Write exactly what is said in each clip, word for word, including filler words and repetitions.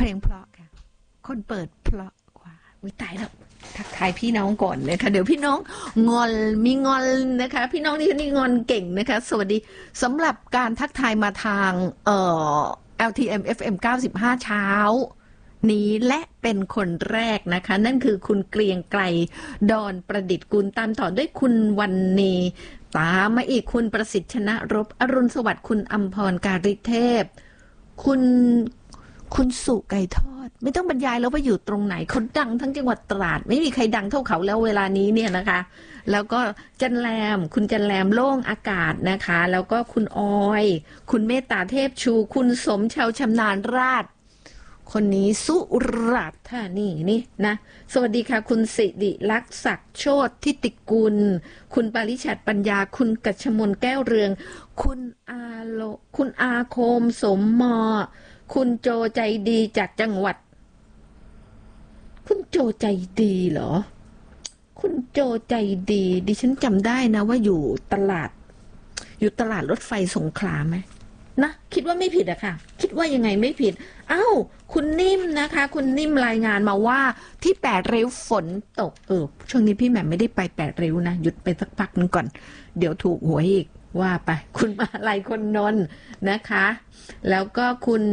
เพลงเพราะค่ะคนเปิดเพราะกว่าวิตายแล้วทักทายพี่น้องก่อนนะคะเดี๋ยวพี่น้องงอนมีงอนนะคะพี่น้องนี่นี่งอนเก่งนะคะสวัสดีสำหรับการทักทายมาทางเอ่อ แอล ที เอ็ม เอฟ เอ็ม เก้าสิบห้าเช้านี้และเป็นคนแรกนะคะนั่นคือคุณเกรียงไกรดอนประดิษฐ์กุลตามต่อด้วยคุณวันนีตามมาอีกคุณประสิทธิ์ชนะรบอรุณสวัสดิ์คุณอำพรการิเทพคุณคุณสุไก่ทอดไม่ต้องบรรยายแล้วว่าอยู่ตรงไหนคนดังทั้งจังหวัดตราดไม่มีใครดังเท่าเขาแล้วเวลานี้เนี่ยนะคะแล้วก็จันแรมคุณจันแรมโล่งอากาศนะคะแล้วก็คุณออยคุณเมตตาเทพชูคุณสมชาวชำนาญราชคนนี้สุราษฎร์ธานีนี่นะสวัสดีค่ะคุณสิริลักษณ์ศักดิ์โชติทิติกุลคุณปริชัดปัญญาคุณกัชมนแก้วเรืองคุณอาโลคุณอาโคมสมมอคุณโจใจดีจากจังหวัดคุณโจใจดีเหรอคุณโจใจดีดิฉันจำได้นะว่าอยู่ตลาดอยู่ตลาดรถไฟสงขลาไหมนะคิดว่าไม่ผิดอะค่ะคิดว่ายังไงไม่ผิดอ้าวคุณนิ่มนะคะคุณนิ่มรายงานมาว่าที่แปดริ้วฝนตกเออช่วงนี้พี่แหม่มไม่ได้ไปแปดริ้วนะหยุดไปสักพักนึงก่อนเดี๋ยวถูกหวยอีกว่าไปคุณมาลายคนนนนะคะแล้วก็คุณ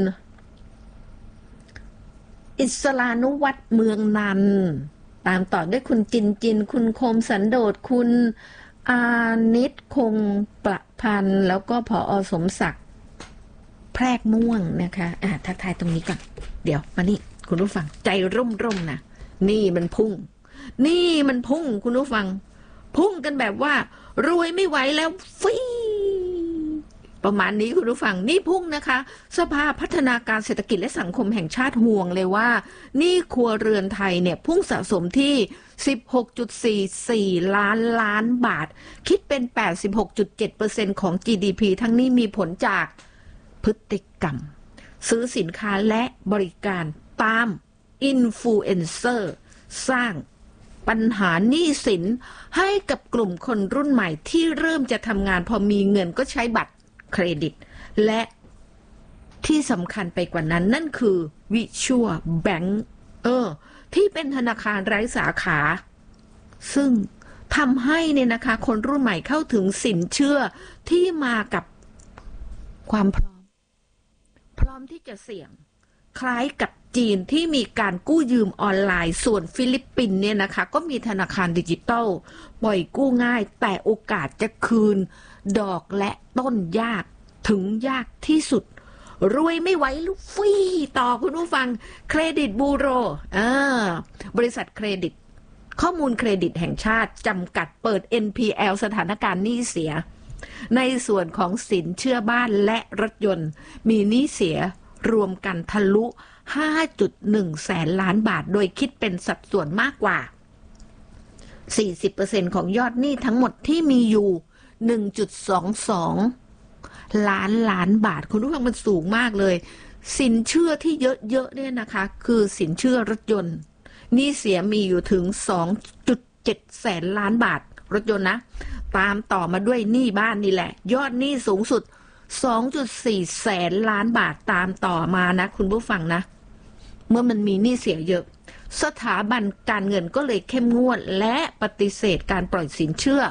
อิสลานุวัฒน์เมืองนันตามต่อด้วยคุณจินจินคุณโคมสันโดษคุณอานิตคงประพันธ์แล้วก็ผอ.สมศักดิ์แพรกม่วงนะคะอ่ะทักทายตรงนี้ก่อนเดี๋ยวมานี่คุณผู้ฟังใจร่มๆนะนี่มันพุ่งนี่มันพุ่งคุณผู้ฟังพุ่งกันแบบว่ารวยไม่ไหวแล้วฟีประมาณนี้คุณผู้ฟังนี่พุ่งนะคะสภาพัฒนาการเศรษฐกิจและสังคมแห่งชาติห่วงเลยว่านี่ครัวเรือนไทยเนี่ยพุ่งสะสมที่ สิบหกจุดสี่สี่ ล้านล้านบาทคิดเป็น แปดสิบหกจุดเจ็ดเปอร์เซ็นต์ ของ จี ดี พี ทั้งนี้มีผลจากพฤติกรรมซื้อสินค้าและบริการตามอินฟลูเอนเซอร์สร้างปัญหาหนี้สินให้กับกลุ่มคนรุ่นใหม่ที่เริ่มจะทำงานพอมีเงินก็ใช้บัตรเครดิตและที่สำคัญไปกว่านั้นนั่นคือวิชัวแบงก์เออที่เป็นธนาคารไร้สาขาซึ่งทำให้เนี่ยนะคะคนรุ่นใหม่เข้าถึงสินเชื่อที่มากับความพร้อมพร้อมที่จะเสี่ยงคล้ายกับจีนที่มีการกู้ยืมออนไลน์ส่วนฟิลิปปินส์เนี่ยนะคะก็มีธนาคารดิจิตอลปล่อยกู้ง่ายแต่โอกาสจะคืนดอกและต้นยากถึงยากที่สุดรวยไม่ไหวลูกฟีต่อคุณผู้ฟังเครดิตบูโรอ่าบริษัทเครดิตข้อมูลเครดิตแห่งชาติจำกัดเปิด เอ็น พี แอล สถานการณ์หนี้เสียในส่วนของสินเชื่อบ้านและรถยนต์มีหนี้เสียรวมกันทะลุ ห้าจุดหนึ่ง แสนล้านบาทโดยคิดเป็นสัดส่วนมากกว่า สี่สิบเปอร์เซ็นต์ ของยอดหนี้ทั้งหมดที่มีอยู่ หนึ่งจุดสองสอง ล้านล้านบาทคุณผู้ฟังมันสูงมากเลยสินเชื่อที่เยอะๆเนี่ยนะคะคือสินเชื่อรถยนต์หนี้เสียมีอยู่ถึง สองจุดเจ็ด แสนล้านบาทรถยนต์นะตามต่อมาด้วยหนี้บ้านนี่แหละยอดหนี้สูงสุด สองจุดสี่ แสนล้านบาทตามต่อมานะคุณผู้ฟังนะเมื่อมันมีหนี้เสียเยอะสถาบันการเงินก็เลยเข้มงวดและปฏิเสธการปล่อยสินเชื่อ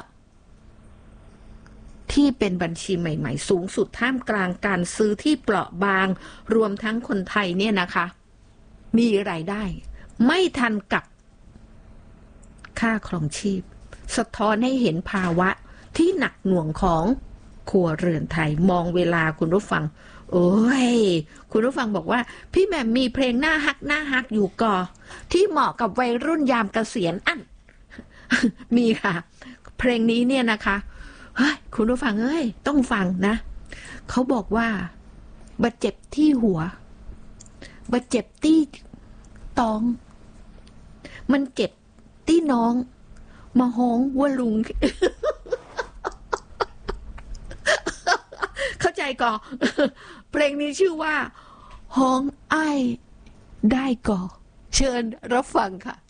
ที่เป็นบัญชีใหม่ๆสูงสุดท่ามกลางการซื้อที่เปราะบางรวมทั้งคนไทยเนี่ยนะคะมีรายได้ไม่ทันกับค่าครองชีพสะท้อนให้เห็นภาวะที่หนักหน่วงของครัวเรือนไทยมองเวลาคุณผู้ฟังโอ้ยคุณผู้ฟังบอกว่าพี่แหม่มมีเพลงหน้าฮักหน้าฮักอยู่ก่อที่เหมาะกับวัยรุ่นยามเกษียณอัน มีค่ะเพลงนี้เนี่ยนะคะเฮ้ยคุณผู้ฟังเอ้ยต้องฟังนะเขาบอกว่าบาดเจ็บที่หัวบาดเจ็บที่ท้องมันเจ็บที่น้องมาฮ้องว่าลุง เข้าใจก่อ เพลงนี้ชื่อว่าฮ้องไอ้ได้ก่อเชิญรับฟังค่ะ